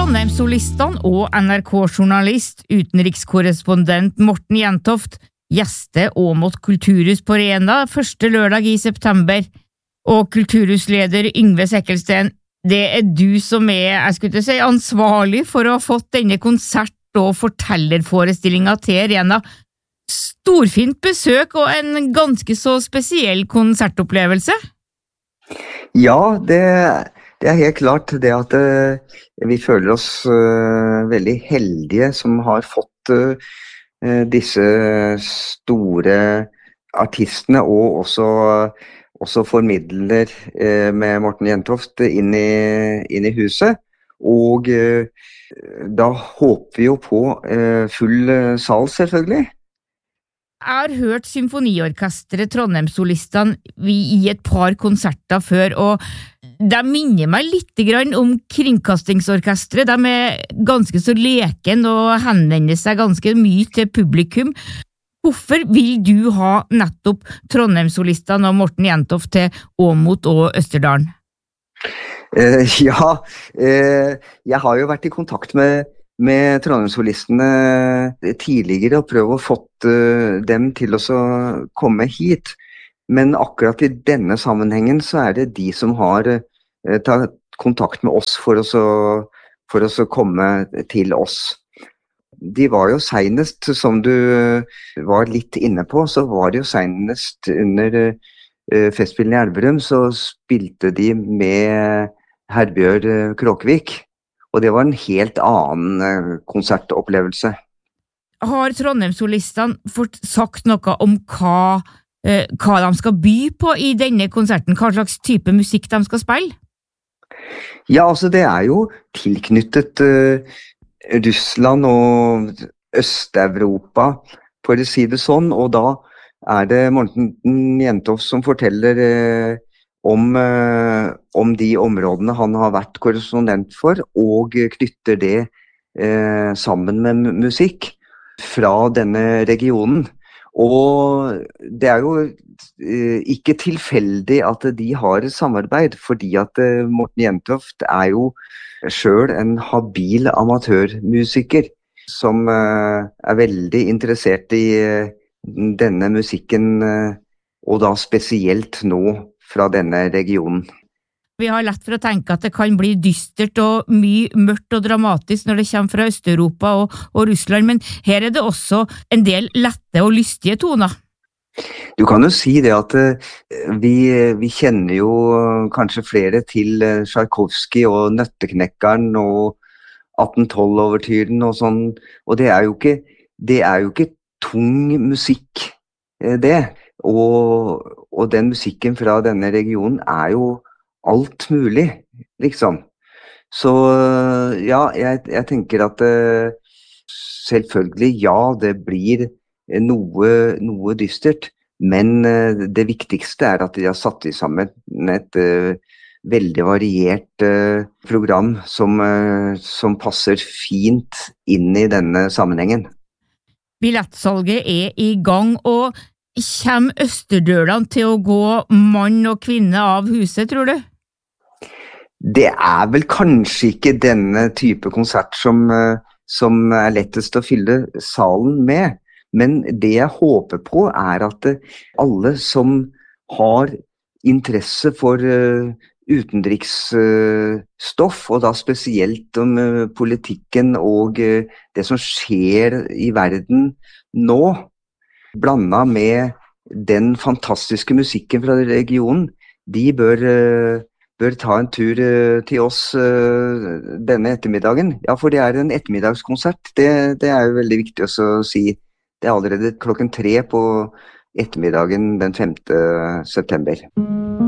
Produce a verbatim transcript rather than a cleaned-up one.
Trondheimssolistene og N R K-journalist, utenrikskorrespondent Morten Jentoft, gjeste Åmot Kulturhus på Rena første lørdag i september, og kulturhusleder Yngve Sekkelsten, det er du som er, jeg skulle ikke si, ansvarlig for å ha fått denne konsert- og fortellerforestillingen til Rena. Storfint besøk og en ganske så spesiell konsertopplevelse. Ja, det, det er helt klart det at uh, vi føler oss uh, veldig heldige som har fått uh, disse store artistene og også, også formidler uh, med Morten Jentoft inn i, inn i huset. Og uh, da håper vi jo på uh, full uh, sal selvfølgelig. Jeg har hørt symfoniorkestret Trondheimssolistene i et par konserter før, og de minner meg litt grann om kringkastingsorkestret. De er ganske så leken og henvender seg ganske mye til publikum. Hvorfor vil du ha nettopp Trondheimssolistene og Morten Jentoft til Åmot og Østerdalen? Uh, ja, uh, jeg har jo vært i kontakt med med Trondheimssolistene tidligere og prøve å fått uh, dem til å komme hit. Men akkurat i denne sammenhengen så er det de som har uh, tatt kontakt med oss for å, så, for å så komme til oss. De var jo senest, som du var litt inne på, så var det jo senest under uh, festspillene i Elverum, så spilte de med Herbjørn Kråkevik. Og det var en helt annen konsertopplevelse. Har Trondheimssolistene fått sagt noe om hva, eh, hva de skal by på i denne konserten? Hva slags type musikk de skal spille? Ja, altså det er jo tilknyttet uh, Russland og Øst-Europa, for å si det sånn. Og da er det Morten Jentoft som forteller uh, Om, eh, om de områdene han har vært korrespondent for, og knytter det eh, sammen med musikk fra denne regionen. Og det er jo eh, ikke tilfeldig at de har et samarbeid, fordi at eh, Morten Jentoft er jo selv en habil amatørmusiker, som eh, er veldig interessert i eh, denne musikken, eh, og da spesielt nå, fra denne regionen. Vi har lett for å tenke at det kan bli dystert og mye mørkt og dramatisk når det kommer fra Øst-Europa og, og Russland, men her er det også en del lette og lystige toner. Du kan jo si det at uh, vi, vi kjenner jo kanskje flere til uh, Tchaikovsky og Nøtteknekkeren og atten tolv-overtyren og sånn, og det er jo ikke, det er jo ikke tung musikk, uh, det. Og, og den musikken fra denne regionen er jo alt mulig, liksom. Så ja, jeg, jeg tenker at uh, selvfølgelig, ja, det blir noe, noe dystert, men uh, det viktigste er at de har satt sammen et uh, veldig variert uh, program som, uh, som passer fint inn i denne sammenhengen. Billettsalget er i gang, og kommer Østerdølene til å gå mann og kvinne av huset, tror du? Det er vel kanskje ikke denne type konsert som, som er lettest å fylle salen med, men det jeg håper på er at alle som har interesse for utenriksstoff, og da spesielt om politikken og det som skjer i verden nå, blanda med den fantastiske musikken fra regionen, de bør, bør ta en tur til oss denne ettermiddagen. Ja, for det er en ettermiddagskonsert. Det, det er jo veldig viktig å si. Det er allerede klokken tre på ettermiddagen den femte september.